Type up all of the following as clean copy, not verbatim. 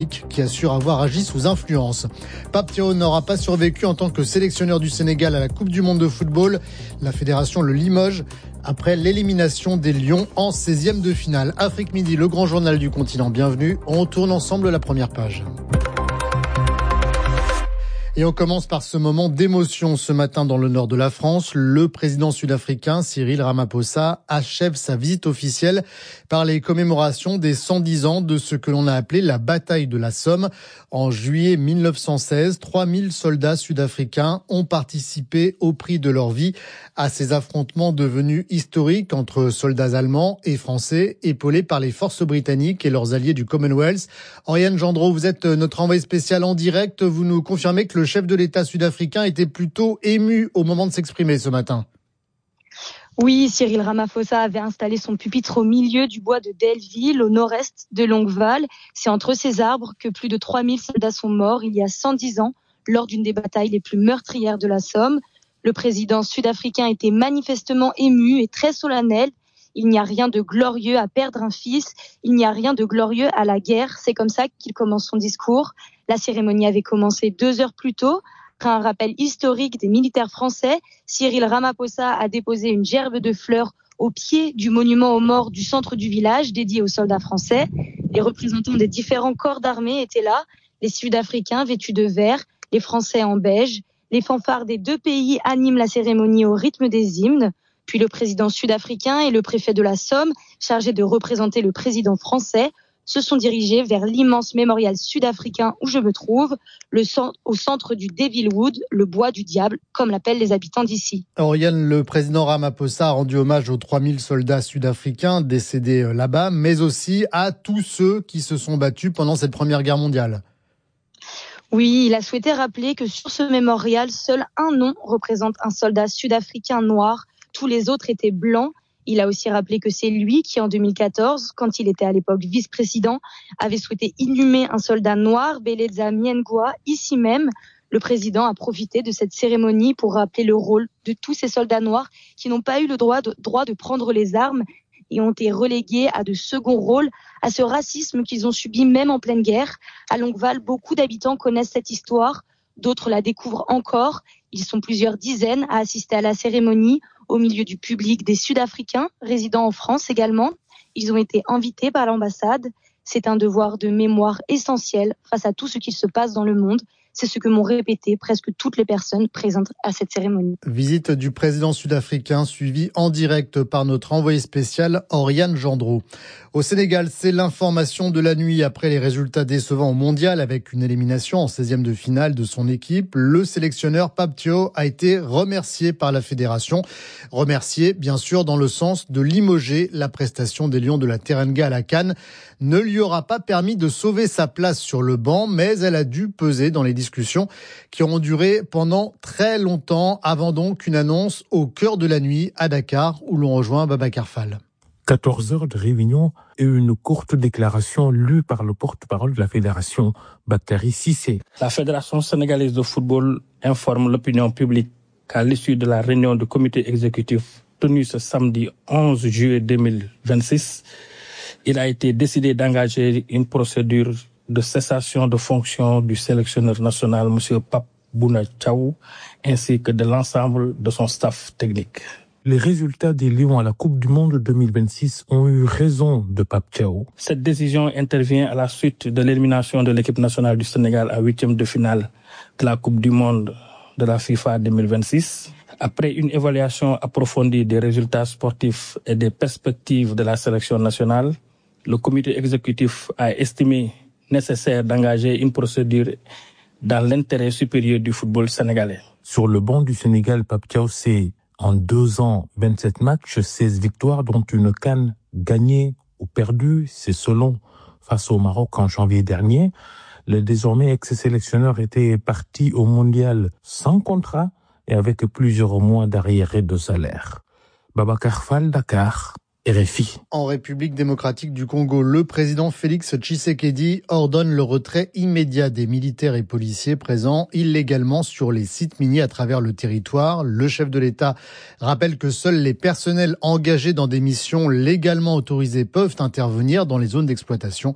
qui assure avoir agi sous influence. Pape Thiaw n'aura pas survécu en tant que sélectionneur du Sénégal à la Coupe du monde de football. La fédération le limoge après l'élimination des Lions en 16e de finale. Afrique Midi, le grand journal du continent. Bienvenue. On tourne ensemble la première page. Et on commence par ce moment d'émotion ce matin dans le nord de la France. Le président sud-africain Cyril Ramaphosa achève sa visite officielle par les commémorations des 110 ans de ce que l'on a appelé la bataille de la Somme. En juillet 1916, 3000 soldats sud-africains ont participé au prix de leur vie à ces affrontements devenus historiques entre soldats allemands et français, épaulés par les forces britanniques et leurs alliés du Commonwealth. Oriane Gendreau, vous êtes notre envoyé spécial en direct. Vous nous confirmez que le chef de l'État sud-africain était plutôt ému au moment de s'exprimer ce matin. Oui, Cyril Ramaphosa avait installé son pupitre au milieu du bois de Delville, au nord-est de Longueval. C'est entre ces arbres que plus de 3000 soldats sont morts il y a 110 ans, lors d'une des batailles les plus meurtrières de la Somme. Le président sud-africain était manifestement ému et très solennel. Il n'y a rien de glorieux à perdre un fils, il n'y a rien de glorieux à la guerre. C'est comme ça qu'il commence son discours. La cérémonie avait commencé 2 heures plus tôt. Après un rappel historique des militaires français, Cyril Ramaphosa a déposé une gerbe de fleurs au pied du monument aux morts du centre du village dédié aux soldats français. Les représentants des différents corps d'armée étaient là, les Sud-Africains vêtus de vert, les Français en beige. Les fanfares des 2 pays animent la cérémonie au rythme des hymnes. Puis le président sud-africain et le préfet de la Somme, chargés de représenter le président français, se sont dirigés vers l'immense mémorial sud-africain où je me trouve, au centre du Devilwood, le bois du diable, comme l'appellent les habitants d'ici. Oriane, le président Ramaphosa a rendu hommage aux 3000 soldats sud-africains décédés là-bas, mais aussi à tous ceux qui se sont battus pendant cette Première Guerre mondiale. Oui, il a souhaité rappeler que sur ce mémorial, seul un nom représente un soldat sud-africain noir. Tous les autres étaient blancs. Il a aussi rappelé que c'est lui qui, en 2014, quand il était à l'époque vice-président, avait souhaité inhumer un soldat noir, Beleza Miengwa, ici même. Le président a profité de cette cérémonie pour rappeler le rôle de tous ces soldats noirs qui n'ont pas eu le droit de prendre les armes et ont été relégués à de seconds rôles, à ce racisme qu'ils ont subi même en pleine guerre. À Longueval, beaucoup d'habitants connaissent cette histoire, d'autres la découvrent encore. Ils sont plusieurs dizaines à assister à la cérémonie, au milieu du public des Sud-Africains résidant en France également. Ils ont été invités par l'ambassade. C'est un devoir de mémoire essentiel face à tout ce qui se passe dans le monde. C'est ce que m'ont répété presque toutes les personnes présentes à cette cérémonie. Visite du président sud-africain suivie en direct par notre envoyé spécial Oriane Gendreau. Au Sénégal, c'est l'information de la nuit après les résultats décevants au mondial avec une élimination en 16e de finale de son équipe. Le sélectionneur Pape Thiaw a été remercié par la fédération. Remercié, bien sûr, dans le sens de limoger la prestation des Lions de la Teranga à la CAN. Ne lui aura pas permis de sauver sa place sur le banc, mais elle a dû peser dans les discussions qui auront duré pendant très longtemps avant donc une annonce au cœur de la nuit à Dakar où l'on rejoint Babacar Fall. 14 heures de réunion et une courte déclaration lue par le porte-parole de la fédération, Bakary Cissé. La Fédération sénégalaise de football informe l'opinion publique qu'à l'issue de la réunion du comité exécutif tenue ce samedi 11 juillet 2026, il a été décidé d'engager une procédure de cessation de fonction du sélectionneur national, M. Pape Bouna Thiaw, ainsi que de l'ensemble de son staff technique. Les résultats des Lions à la Coupe du monde 2026 ont eu raison de Pape Thiaw. Cette décision intervient à la suite de l'élimination de l'équipe nationale du Sénégal à 8e de finale de la Coupe du monde de la FIFA 2026. Après une évaluation approfondie des résultats sportifs et des perspectives de la sélection nationale, le comité exécutif a estimé nécessaire d'engager une procédure dans l'intérêt supérieur du football sénégalais. Sur le banc du Sénégal, Pape Thiaw, c'est en 2 ans, 27 matchs, 16 victoires, dont une CAN gagnée ou perdue, c'est selon, face au Maroc en janvier dernier. Le désormais ex-sélectionneur était parti au mondial sans contrat et avec plusieurs mois d'arriérés de salaire. Babacar Fall, Dakar. RFI. En République démocratique du Congo, le président Félix Tshisekedi ordonne le retrait immédiat des militaires et policiers présents illégalement sur les sites miniers à travers le territoire. Le chef de l'État rappelle que seuls les personnels engagés dans des missions légalement autorisées peuvent intervenir dans les zones d'exploitation.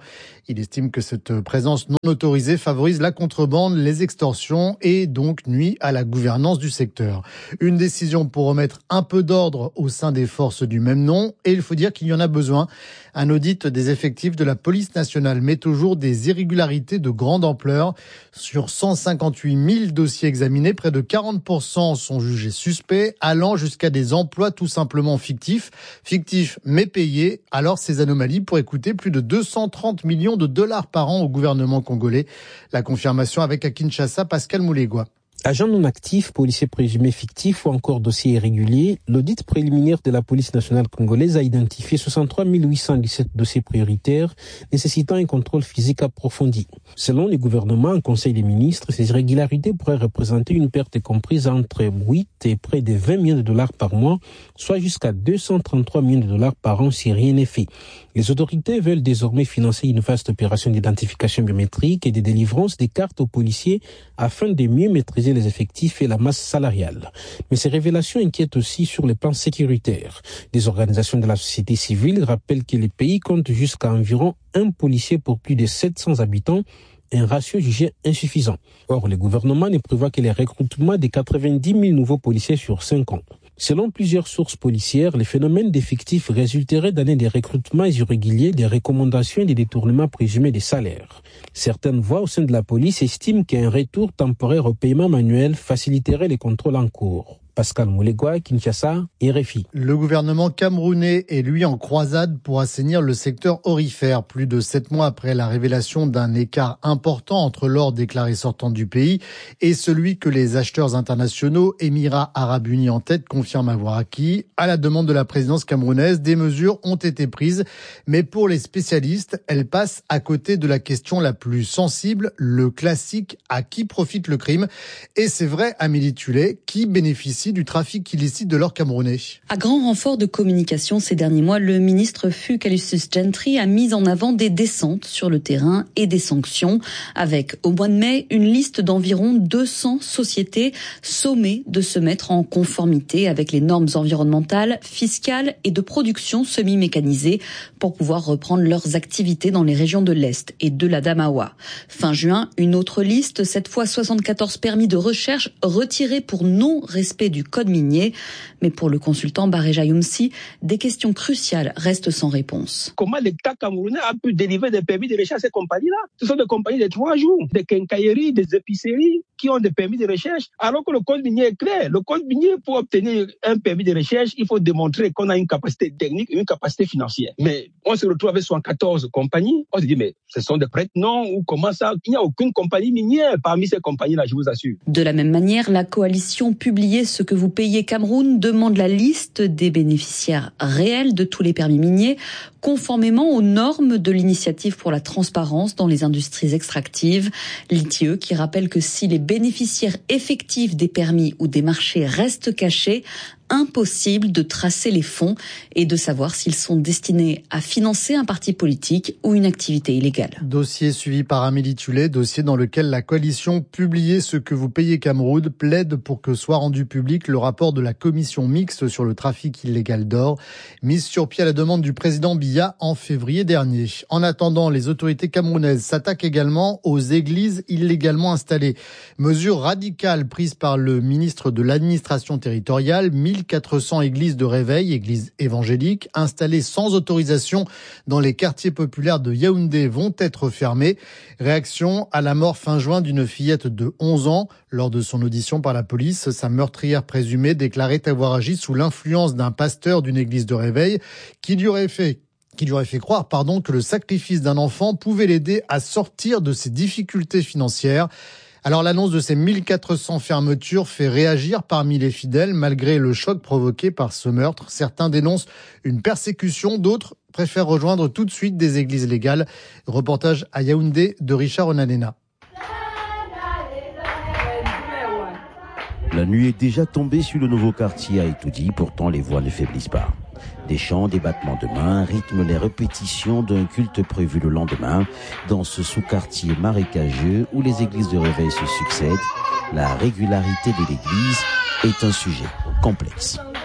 Il estime que cette présence non autorisée favorise la contrebande, les extorsions et donc nuit à la gouvernance du secteur. Une décision pour remettre un peu d'ordre au sein des forces du même nom et il faut dire qu'il y en a besoin. Un audit des effectifs de la police nationale met au jour des irrégularités de grande ampleur. Sur 158 000 dossiers examinés, près de 40% sont jugés suspects, allant jusqu'à des emplois tout simplement fictifs mais payés. Alors ces anomalies pourraient coûter plus de 230 millions de dollars par an au gouvernement congolais. La confirmation avec à Kinshasa, Pascal Moulegua. Agents non actifs, policiers présumés fictifs ou encore dossiers irréguliers, l'audit préliminaire de la police nationale congolaise a identifié 63 817 dossiers prioritaires nécessitant un contrôle physique approfondi. Selon le gouvernement en Conseil des ministres, ces irrégularités pourraient représenter une perte comprise entre 8 et près de 20 millions de dollars par mois, soit jusqu'à 233 millions de dollars par an si rien n'est fait. Les autorités veulent désormais financer une vaste opération d'identification biométrique et de délivrance des cartes aux policiers afin de mieux maîtriser les effectifs et la masse salariale. Mais ces révélations inquiètent aussi sur le plan sécuritaire. Des organisations de la société civile rappellent que le pays compte jusqu'à environ un policier pour plus de 700 habitants, un ratio jugé insuffisant. Or, le gouvernement ne prévoit que les recrutements de 90 000 nouveaux policiers sur 5 ans. Selon plusieurs sources policières, le phénomène d'effectifs résulterait d'années de recrutements irréguliers, des recommandations et des détournements présumés des salaires. Certaines voix au sein de la police estiment qu'un retour temporaire au paiement manuel faciliterait les contrôles en cours. Pascal Moulegua, Kinshasa, RFI. Le gouvernement camerounais est lui en croisade pour assainir le secteur aurifère. Plus de 7 mois après la révélation d'un écart important entre l'or déclaré sortant du pays et celui que les acheteurs internationaux, Émirats Arabes Unis en tête, confirment avoir acquis. À la demande de la présidence camerounaise, des mesures ont été prises. Mais pour les spécialistes, elles passent à côté de la question la plus sensible, le classique « à qui profite le crime ?» Et c'est vrai, Amélie Tullet, qui bénéficie du trafic illicite de l'or camerounais. À grand renfort de communication ces derniers mois, le ministre Callistus Gentry a mis en avant des descentes sur le terrain et des sanctions, avec au mois de mai une liste d'environ 200 sociétés sommées de se mettre en conformité avec les normes environnementales, fiscales et de production semi-mécanisées pour pouvoir reprendre leurs activités dans les régions de l'Est et de la Damawa. Fin juin, une autre liste, cette fois 74 permis de recherche retirés pour non-respect du code minier. Mais pour le consultant Bareja Youmsi, des questions cruciales restent sans réponse. Comment l'État camerounais a pu délivrer des permis de recherche à ces compagnies-là? Ce sont des compagnies de 3 jours, des quincailleries, des épiceries qui ont des permis de recherche, alors que le code minier est clair. Le code minier, pour obtenir un permis de recherche, il faut démontrer qu'on a une capacité technique et une capacité financière. Mais on se retrouve avec 114 compagnies. On se dit, mais ce sont des prête-noms ou comment ça? Il n'y a aucune compagnie minière parmi ces compagnies-là, je vous assure. De la même manière, la coalition publiée Ce que vous payez Cameroun demande la liste des bénéficiaires réels de tous les permis miniers, conformément aux normes de l'initiative pour la transparence dans les industries extractives. L'ITIE qui rappelle que si les bénéficiaires effectifs des permis ou des marchés restent cachés, impossible de tracer les fonds et de savoir s'ils sont destinés à financer un parti politique ou une activité illégale. Dossier suivi par Amélie Tullet, dossier dans lequel la coalition publiée Ce que vous payez Cameroun plaide pour que soit rendu public le rapport de la commission mixte sur le trafic illégal d'or, mise sur pied à la demande du président Biya en février dernier. En attendant, les autorités camerounaises s'attaquent également aux églises illégalement installées. Mesure radicale prise par le ministre de l'administration territoriale, 1400 églises de réveil, églises évangéliques, installées sans autorisation dans les quartiers populaires de Yaoundé vont être fermées. Réaction à la mort fin juin d'une fillette de 11 ans. Lors de son audition par la police, sa meurtrière présumée déclarait avoir agi sous l'influence d'un pasteur d'une église de réveil qui lui aurait fait croire que le sacrifice d'un enfant pouvait l'aider à sortir de ses difficultés financières. Alors l'annonce de ces 1400 fermetures fait réagir parmi les fidèles malgré le choc provoqué par ce meurtre. Certains dénoncent une persécution, d'autres préfèrent rejoindre tout de suite des églises légales. Reportage à Yaoundé de Richard Onanena. La nuit est déjà tombée sur le nouveau quartier à Etoudi, pourtant les voix ne faiblissent pas. Des chants, des battements de mains rythment les répétitions d'un culte prévu le lendemain dans ce sous-quartier marécageux où les églises de réveil se succèdent. La régularité de l'église est un sujet complexe.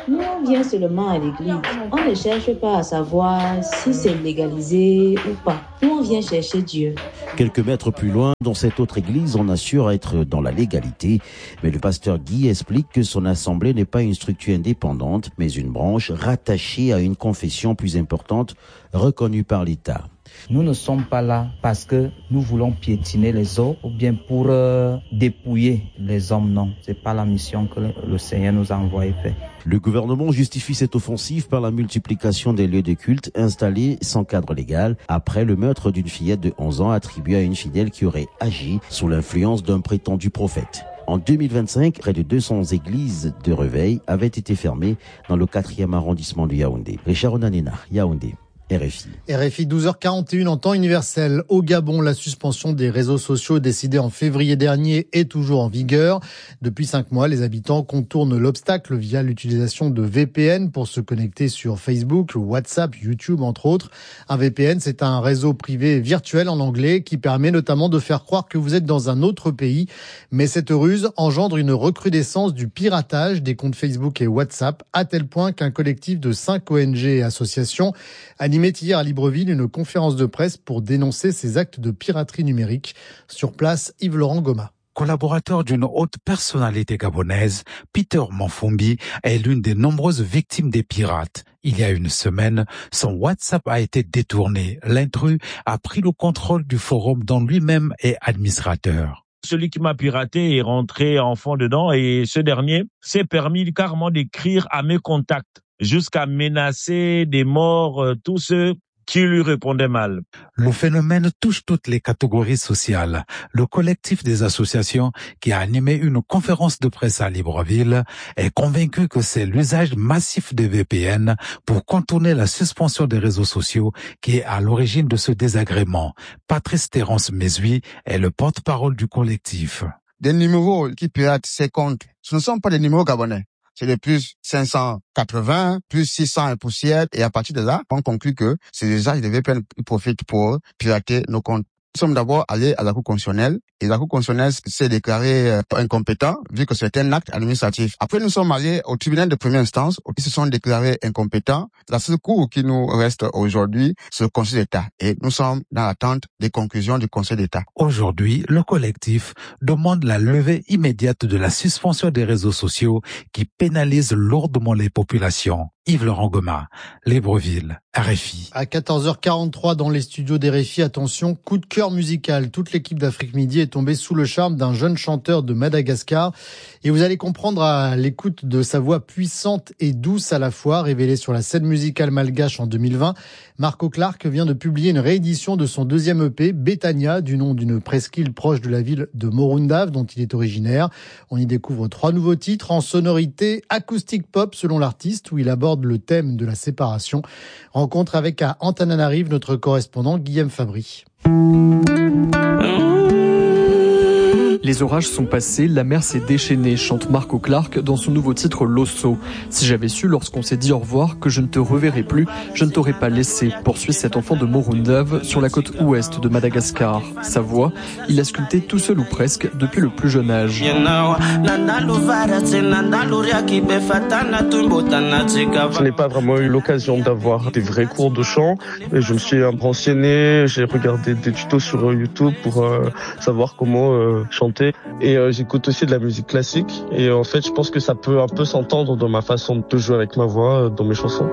On vient seulement à l'église. On ne cherche pas à savoir si c'est légalisé ou pas. Nous, on vient chercher Dieu. Quelques mètres plus loin, dans cette autre église, on assure être dans la légalité. Mais le pasteur Guy explique que son assemblée n'est pas une structure indépendante, mais une branche rattachée à une confession plus importante, reconnue par l'État. Nous ne sommes pas là parce que nous voulons piétiner les autres ou bien pour dépouiller les hommes, non. C'est pas la mission que le Seigneur nous a envoyé faire. Le gouvernement justifie cette offensive par la multiplication des lieux de culte installés sans cadre légal après le meurtre d'une fillette de 11 ans attribuée à une fidèle qui aurait agi sous l'influence d'un prétendu prophète. En 2025, près de 200 églises de réveil avaient été fermées dans le 4e arrondissement de Yaoundé. Richard Onanena, Yaoundé. RFI. RFI 12h41 en temps universel. Au Gabon, la suspension des réseaux sociaux décidée en février dernier est toujours en vigueur. Depuis 5 mois, les habitants contournent l'obstacle via l'utilisation de VPN pour se connecter sur Facebook, WhatsApp, YouTube, entre autres. Un VPN, c'est un réseau privé virtuel en anglais qui permet notamment de faire croire que vous êtes dans un autre pays. Mais cette ruse engendre une recrudescence du piratage des comptes Facebook et WhatsApp, à tel point qu'un collectif de 5 ONG et associations animait hier à Libreville une conférence de presse pour dénoncer ces actes de piraterie numérique. Sur place, Yves-Laurent Goma. Collaborateur d'une haute personnalité gabonaise, Peter Manfumbi est l'une des nombreuses victimes des pirates. Il y a une semaine, son WhatsApp a été détourné. L'intrus a pris le contrôle du forum dont lui-même est administrateur. Celui qui m'a piraté est rentré en fond dedans et ce dernier s'est permis carrément d'écrire à mes contacts jusqu'à menacer des morts tous ceux qui lui répondaient mal. Le phénomène touche toutes les catégories sociales. Le collectif des associations qui a animé une conférence de presse à Libreville est convaincu que c'est l'usage massif des VPN pour contourner la suspension des réseaux sociaux qui est à l'origine de ce désagrément. Patrice Terence Mesui est le porte-parole du collectif. Des numéros qui piratent ces comptes, ce ne sont pas des numéros gabonais. C'est le plus 580, plus 600 et poussière. Et à partir de là, on conclut que c'est l'usage des VPN qui profitent pour pirater nos comptes. Nous sommes d'abord allés à la Cour constitutionnelle et la Cour constitutionnelle s'est déclarée incompétent vu que c'est un acte administratif. Après, nous sommes allés au tribunal de première instance où ils se sont déclarés incompétents. La seule cour qui nous reste aujourd'hui, c'est le Conseil d'État. Et nous sommes dans l'attente des conclusions du Conseil d'État. Aujourd'hui, le collectif demande la levée immédiate de la suspension des réseaux sociaux qui pénalisent lourdement les populations. Yves-Laurent Goma, Libreville, RFI. À 14h43 dans les studios d'RFI, attention, coup de cœur musical. Toute l'équipe d'Afrique Midi est tombée sous le charme d'un jeune chanteur de Madagascar. Et vous allez comprendre à l'écoute de sa voix puissante et douce à la fois, révélée sur la scène musicale malgache en 2020. Marco Clark vient de publier une réédition de son deuxième EP, Betania, du nom d'une presqu'île proche de la ville de Morundave, dont il est originaire. On y découvre 3 nouveaux titres en sonorité acoustique pop selon l'artiste, où il aborde le thème de la séparation. Rencontre avec à Antananarive notre correspondant Guillaume Fabry. Les orages sont passés, la mer s'est déchaînée, chante Marco Clark dans son nouveau titre Losso. Si j'avais su lorsqu'on s'est dit au revoir que je ne te reverrai plus, je ne t'aurais pas laissé, poursuit cet enfant de Morundave sur la côte ouest de Madagascar. Sa voix, il l'a sculptée tout seul ou presque depuis le plus jeune âge. Je n'ai pas vraiment eu l'occasion d'avoir des vrais cours de chant et je me suis renseigné, j'ai regardé des tutos sur YouTube pour savoir comment chanter. Et j'écoute aussi de la musique classique et en fait je pense que ça peut un peu s'entendre dans ma façon de jouer avec ma voix dans mes chansons.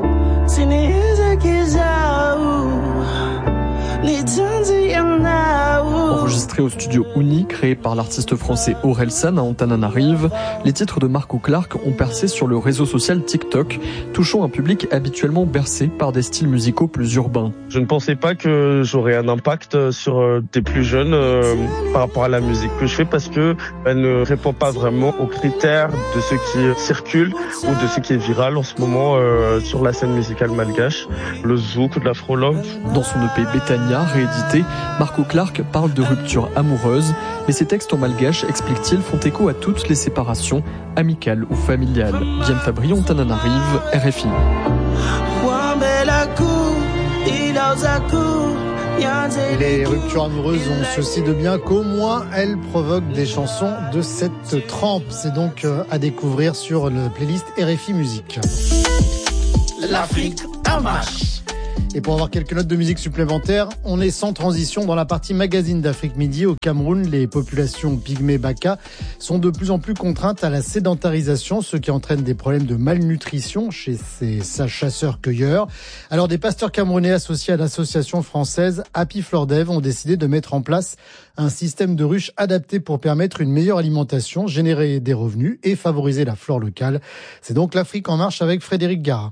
Enregistré au studio Uni, créé par l'artiste français Orelsan à Antananarive, les titres de Marco Clark ont percé sur le réseau social TikTok, touchant un public habituellement bercé par des styles musicaux plus urbains. Je ne pensais pas que j'aurais un impact sur des plus jeunes par rapport à la musique que je fais parce que elle ne répond pas vraiment aux critères de ce qui circule ou de ce qui est viral en ce moment sur la scène musicale malgache, le zouk, l'afro-love. Dans son EP Betania, réédité, Marco Clark parle de rupture amoureuse, mais ses textes en malgache, explique-t-il, font écho à toutes les séparations, amicales ou familiales. Guillaume Fabry, Antananarive, RFI. Les ruptures amoureuses ont ceci de bien qu'au moins elles provoquent des chansons de cette trempe. C'est donc à découvrir sur le playlist RFI Musique. L'Afrique en marche. Et pour avoir quelques notes de musique supplémentaires, on est sans transition dans la partie magazine d'Afrique Midi. Au Cameroun, les populations pygmées Baka sont de plus en plus contraintes à la sédentarisation, ce qui entraîne des problèmes de malnutrition chez ces chasseurs-cueilleurs. Alors des pasteurs camerounais associés à l'association française Happy Fleur d'Ève ont décidé de mettre en place un système de ruches adapté pour permettre une meilleure alimentation, générer des revenus et favoriser la flore locale. C'est donc l'Afrique en marche avec Frédéric Gara.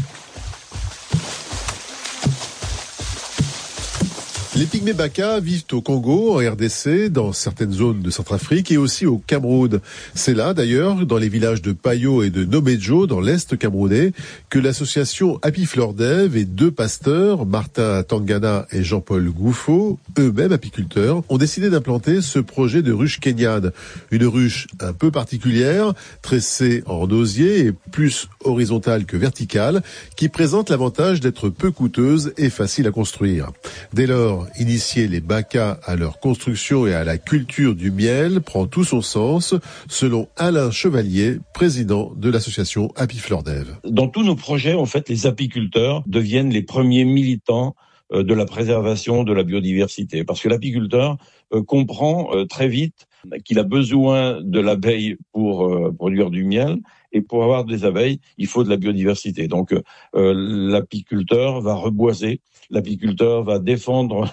Les pygmées Baka vivent au Congo, en RDC, dans certaines zones de Centrafrique et aussi au Cameroun. C'est là, d'ailleurs, dans les villages de Payo et de Nomédjo, dans l'Est camerounais, que l'association Happy Fleur d'Ève et 2 pasteurs, Martin Tangana et Jean-Paul Gouffo, eux-mêmes apiculteurs, ont décidé d'implanter ce projet de ruche kenyane. Une ruche un peu particulière, tressée en osier et plus horizontale que verticale, qui présente l'avantage d'être peu coûteuse et facile à construire. Dès lors, initier les Baka à leur construction et à la culture du miel prend tout son sens, selon Alain Chevalier, président de l'association Happy Fleur d'Ève. Dans tous nos projets, en fait, les apiculteurs deviennent les premiers militants de la préservation de la biodiversité, parce que l'apiculteur comprend très vite qu'il a besoin de l'abeille pour produire du miel, et pour avoir des abeilles, il faut de la biodiversité. Donc l'apiculteur va reboiser, l'apiculteur va défendre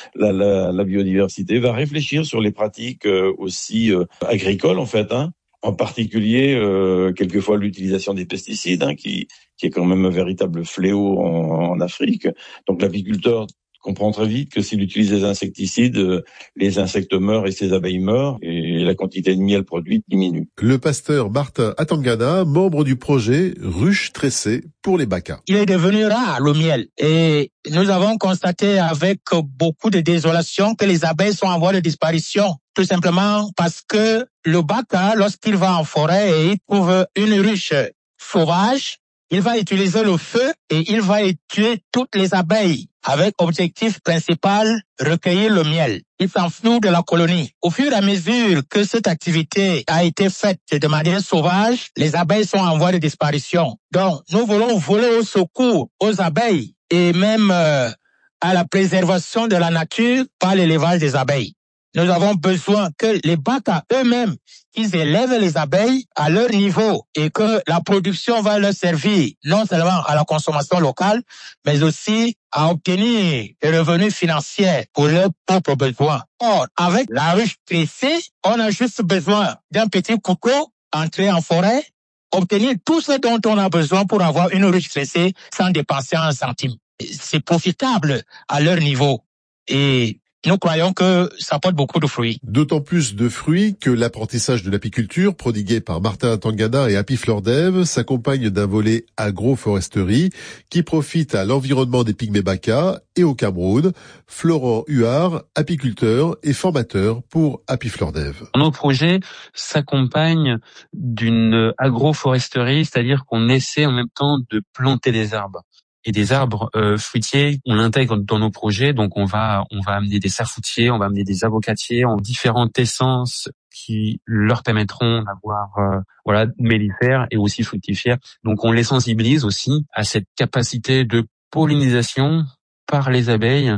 la biodiversité, va réfléchir sur les pratiques aussi agricoles en fait, en particulier quelquefois l'utilisation des pesticides, qui est quand même un véritable fléau en Afrique. Donc l'apiculteur comprend très vite que s'il utilise des insecticides, les insectes meurent et ses abeilles meurent et la quantité de miel produite diminue. Le pasteur Martin Atangana, membre du projet Ruche tressée pour les Baka. Il est devenu rare le miel et nous avons constaté avec beaucoup de désolation que les abeilles sont en voie de disparition. Tout simplement parce que le Baka, lorsqu'il va en forêt et il trouve une ruche sauvage, il va utiliser le feu et il va tuer toutes les abeilles avec objectif principal, recueillir le miel. Il s'enfuit de la colonie. Au fur et à mesure que cette activité a été faite de manière sauvage, les abeilles sont en voie de disparition. Donc, nous voulons voler au secours aux abeilles et même à la préservation de la nature par l'élevage des abeilles. Nous avons besoin que les Baka eux-mêmes, qu'ils élèvent les abeilles à leur niveau et que la production va leur servir non seulement à la consommation locale, mais aussi à obtenir des revenus financiers pour leurs propres besoins. Or, avec la ruche tressée, on a juste besoin d'un petit couteau, entrer en forêt, obtenir tout ce dont on a besoin pour avoir une ruche tressée sans dépenser un centime. C'est profitable à leur niveau et nous croyons que ça porte beaucoup de fruits. D'autant plus de fruits que l'apprentissage de l'apiculture, prodigué par Martin Tangana et Happy Fleur d'Ève, s'accompagne d'un volet agroforesterie qui profite à l'environnement des pygmées Baka et au Cameroun. Florent Huard, apiculteur et formateur pour Happy Fleur d'Ève. Nos projets s'accompagnent d'une agroforesterie, c'est-à-dire qu'on essaie en même temps de planter des arbres. Et des arbres fruitiers, on l'intègre dans nos projets, donc on va amener des serfoutiers, on va amener des avocatiers en différentes essences qui leur permettront d'avoir mellifères et aussi fructifères. Donc on les sensibilise aussi à cette capacité de pollinisation par les abeilles.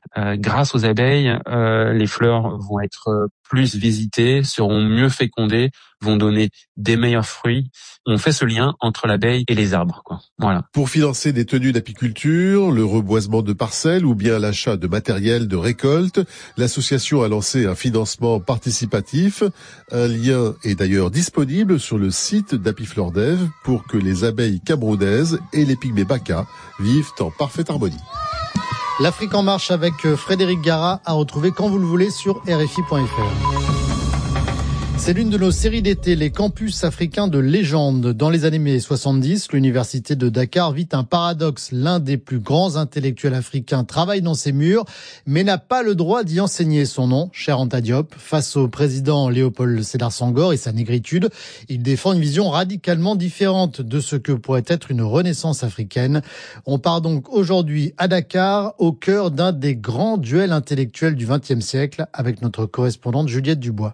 Grâce aux abeilles, les fleurs vont être plus visitées, seront mieux fécondées, vont donner des meilleurs fruits. On fait ce lien entre l'abeille et les arbres, quoi. Voilà. Pour financer des tenues d'apiculture, le reboisement de parcelles ou bien l'achat de matériel de récolte, l'association a lancé un financement participatif. Un lien est d'ailleurs disponible sur le site d'Happy Fleur d'Ève pour que les abeilles camerounaises et les pygmées Baka vivent en parfaite harmonie. L'Afrique en marche avec Frédéric Gara à retrouver quand vous le voulez sur RFI.fr. C'est l'une de nos séries d'été, les campus africains de légende. Dans les années 70, l'université de Dakar vit un paradoxe. L'un des plus grands intellectuels africains travaille dans ses murs, mais n'a pas le droit d'y enseigner. Son nom, Cheikh Anta Diop, face au président Léopold Sédar Senghor et sa négritude, il défend une vision radicalement différente de ce que pourrait être une renaissance africaine. On part donc aujourd'hui à Dakar, au cœur d'un des grands duels intellectuels du XXe siècle, avec notre correspondante Juliette Dubois.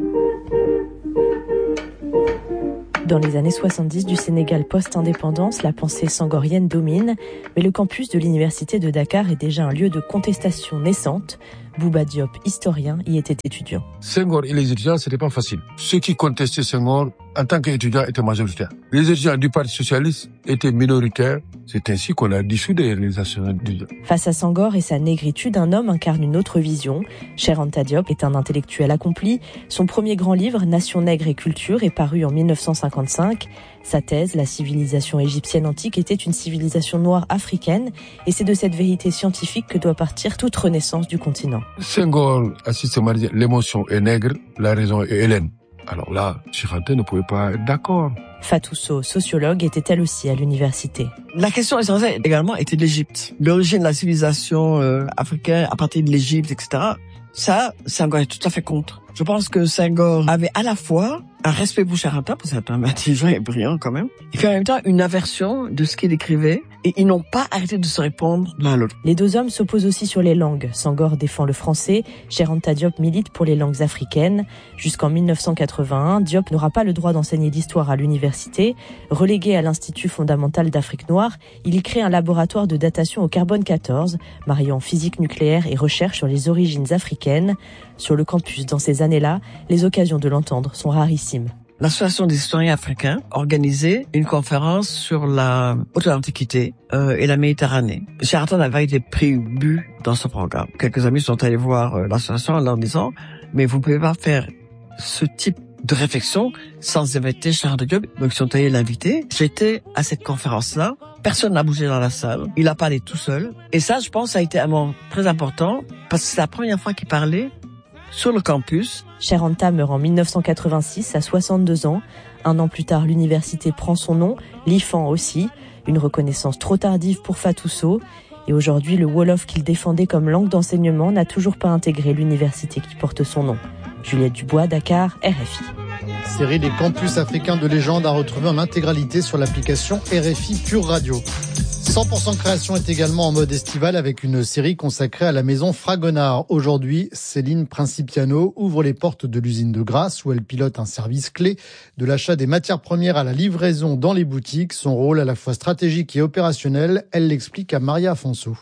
Dans les années 70 du Sénégal post-indépendance, la pensée sangorienne domine, mais le campus de l'université de Dakar est déjà un lieu de contestation naissante. Bouba Diop, historien, y était étudiant. Senghor et les étudiants, c'était pas facile. Ceux qui contestaient Senghor, en tant qu'étudiants, étaient majoritaires. Les étudiants du Parti socialiste étaient minoritaires. C'est ainsi qu'on a dissous les réalisations étudiantes. Face à Senghor et sa négritude, un homme incarne une autre vision. Cheikh Anta Diop est un intellectuel accompli. Son premier grand livre, Nation nègre et culture, est paru en 1955. Sa thèse, la civilisation égyptienne antique était une civilisation noire africaine, et c'est de cette vérité scientifique que doit partir toute renaissance du continent. Senghor a systématisé l'émotion est nègre, la raison est hellène. Alors là, Cheikh Anta ne pouvait pas être d'accord. Fatou Sow, sociologue, était elle aussi à l'université. La question essentielle également était de l'Égypte. L'origine de la civilisation africaine à partir de l'Égypte, etc. Ça, Senghor est tout à fait contre. Je pense que Senghor avait à la fois un respect pour Cheikh Anta, parce que c'est un homme intelligent et brillant quand même, et puis en même temps une aversion de ce qu'il écrivait, et ils n'ont pas arrêté de se répondre l'un à l'autre. Les deux hommes s'opposent aussi sur les langues. Senghor défend le français, Cheikh Anta Diop milite pour les langues africaines. Jusqu'en 1981, Diop n'aura pas le droit d'enseigner l'histoire à l'université. Relégué à l'Institut fondamental d'Afrique noire, il y crée un laboratoire de datation au carbone 14, mariant physique nucléaire et recherche sur les origines africaines. Sur le campus, dans ces années-là, les occasions de l'entendre sont rarissimes. L'Association des historiens africains organisait une conférence sur la haute antiquité et la Méditerranée. Cheikh Anta n'avait été pris but dans ce programme. Quelques amis sont allés voir l'association en leur disant « Mais vous ne pouvez pas faire ce type de réflexion sans inviter Cheikh Anta Diop ». Donc ils sont allés l'inviter. J'étais à cette conférence-là. Personne n'a bougé dans la salle. Il a parlé tout seul. Et ça, je pense, ça a été un moment très important parce que c'est la première fois qu'il parlait sur le campus. Cheikh Anta meurt en 1986 à 62 ans. Un an plus tard, l'université prend son nom, l'IFAN aussi. Une reconnaissance trop tardive pour Fatou Sow. Et aujourd'hui, le Wolof qu'il défendait comme langue d'enseignement n'a toujours pas intégré l'université qui porte son nom. Juliette Dubois, Dakar, RFI. Série des campus africains de légende à retrouver en intégralité sur l'application RFI Pure Radio. 100% création est également en mode estival avec une série consacrée à la maison Fragonard. Aujourd'hui, Céline Principiano ouvre les portes de l'usine de Grasse où elle pilote un service clé de l'achat des matières premières à la livraison dans les boutiques. Son rôle à la fois stratégique et opérationnel, elle l'explique à Maria Afonso.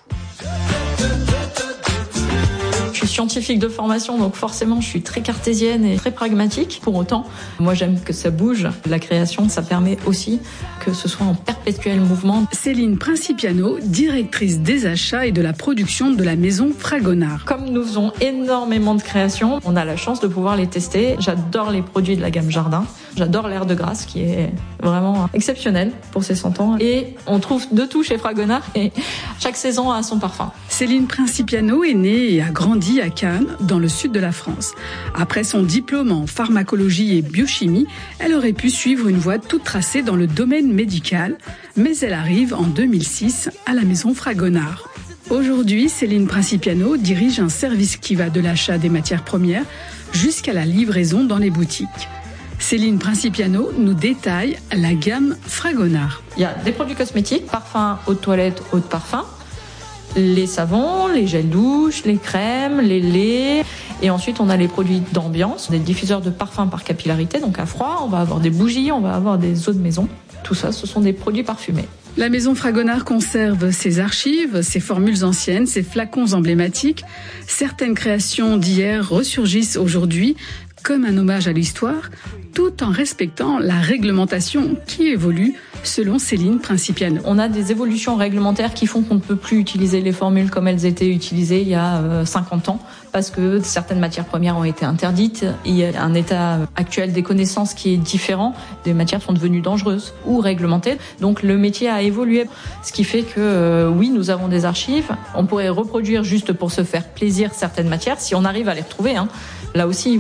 Je suis scientifique de formation, donc forcément je suis très cartésienne et très pragmatique. Pour autant, moi j'aime que ça bouge. La création, ça permet aussi que ce soit en perpétuel mouvement. Céline Principiano, directrice des achats et de la production de la maison Fragonard. Comme nous faisons énormément de créations, on a la chance de pouvoir les tester. J'adore les produits de la gamme Jardin. J'adore l'air de Grasse qui est vraiment exceptionnel pour ses 100 ans. Et on trouve de tout chez Fragonard et chaque saison a son parfum. Céline Principiano est née et a grandi à Cannes, dans le sud de la France. Après son diplôme en pharmacologie et biochimie, elle aurait pu suivre une voie toute tracée dans le domaine médical, mais elle arrive en 2006 à la maison Fragonard. Aujourd'hui, Céline Principiano dirige un service qui va de l'achat des matières premières jusqu'à la livraison dans les boutiques. Céline Principiano nous détaille la gamme Fragonard. Il y a des produits cosmétiques, parfums, eau de toilette, eau de parfum, les savons, les gels douche, les crèmes, les laits. Et ensuite, on a les produits d'ambiance, des diffuseurs de parfums par capillarité, donc à froid. On va avoir des bougies, on va avoir des eaux de maison. Tout ça, ce sont des produits parfumés. La maison Fragonard conserve ses archives, ses formules anciennes, ses flacons emblématiques. Certaines créations d'hier ressurgissent aujourd'hui comme un hommage à l'histoire, tout en respectant la réglementation qui évolue selon Céline Principiano. On a des évolutions réglementaires qui font qu'on ne peut plus utiliser les formules comme elles étaient utilisées il y a 50 ans, parce que certaines matières premières ont été interdites. Il y a un état actuel des connaissances qui est différent. Des matières sont devenues dangereuses ou réglementées. Donc le métier a évolué, ce qui fait que oui, nous avons des archives. On pourrait reproduire juste pour se faire plaisir certaines matières, si on arrive à les retrouver. Là aussi, vous avez des matières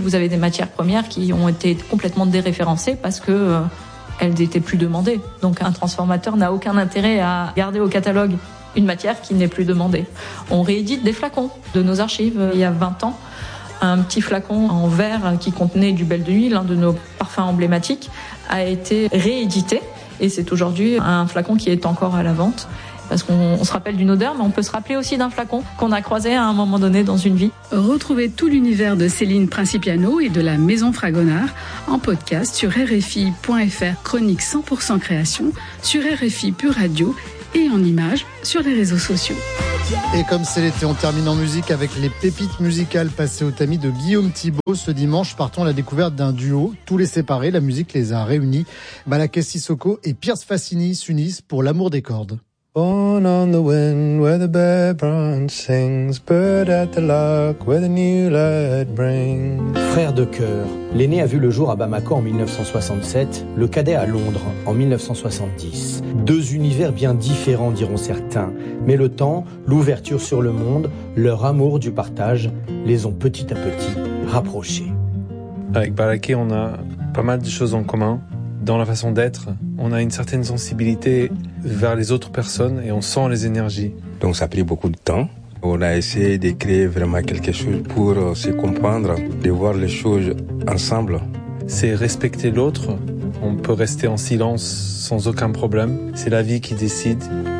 matières premières qui ont été complètement déréférencées parce que elles n'étaient plus demandées. Donc un transformateur n'a aucun intérêt à garder au catalogue une matière qui n'est plus demandée. On réédite des flacons de nos archives il y a 20 ans. Un petit flacon en verre qui contenait du Belle de Nuit, l'un de nos parfums emblématiques, a été réédité. Et c'est aujourd'hui un flacon qui est encore à la vente. Parce qu'on se rappelle d'une odeur, mais on peut se rappeler aussi d'un flacon qu'on a croisé à un moment donné dans une vie. Retrouvez tout l'univers de Céline Principiano et de la Maison Fragonard en podcast sur RFI.fr, chronique 100% création, sur RFI Pure Radio et en images sur les réseaux sociaux. Et comme c'est l'été, on termine en musique avec les pépites musicales passées au tamis de Guillaume Thibault. Ce dimanche, partons à la découverte d'un duo. Tous les séparés, la musique les a réunis. Malaké Sissoko et Pierce Fassini s'unissent pour L'amour des cordes. Born on the wind where the bear branch sings, bird at the lock where the new light brings. Frères de cœur, l'aîné a vu le jour à Bamako en 1967, le cadet à Londres en 1970. Deux univers bien différents diront certains, mais le temps, l'ouverture sur le monde, leur amour du partage les ont petit à petit rapprochés. Avec Malaké, on a pas mal de choses en commun. Dans la façon d'être, on a une certaine sensibilité vers les autres personnes et on sent les énergies. Donc ça a pris beaucoup de temps. On a essayé de créer vraiment quelque chose pour se comprendre, de voir les choses ensemble. C'est respecter l'autre. On peut rester en silence sans aucun problème. C'est la vie qui décide.